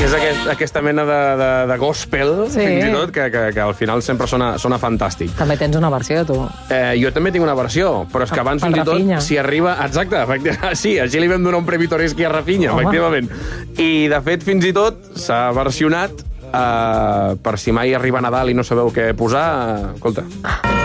Que és aquesta mena de gospel, fins i tot, que al final sempre sona fantàstic. També tens una versió, tu. Jo també tinc una versió, però és que abans fins i tot, si arriba... Exacte, sí, així li vam donar un premi Toreski a Rafinha, efectivament. I, de fet, fins i tot s'ha versionat per si mai arriba Nadal i no sabeu què posar. Escolta.